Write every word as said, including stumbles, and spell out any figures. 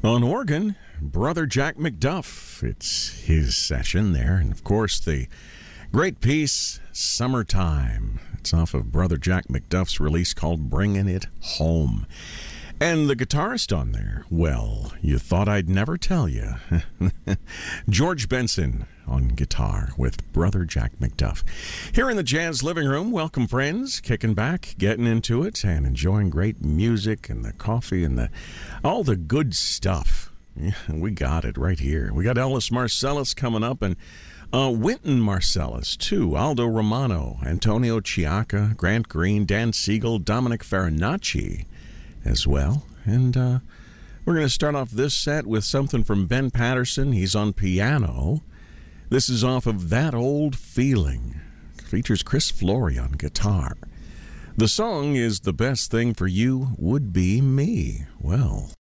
On organ, Brother Jack McDuff. It's his session there. And, of course, the great piece, Summertime. It's off of Brother Jack McDuff's release called Bringing It Home. And the guitarist on there, well, you thought I'd never tell you. George Benson on guitar with Brother Jack McDuff. Here in the Jazz Living Room, welcome friends, kicking back, getting into it, and enjoying great music and the coffee and the all the good stuff. Yeah, we got it right here. We got Ellis Marsalis coming up, and uh, Wynton Marsalis, too. Aldo Romano, Antonio Chiacca, Grant Green, Dan Siegel, Dominic Farinacci as well. And uh, we're going to start off this set with something from Ben Patterson. He's on piano. This is off of That Old Feeling. It features Chris Flory on guitar. The song is The Best Thing for You Would Be Me. Well...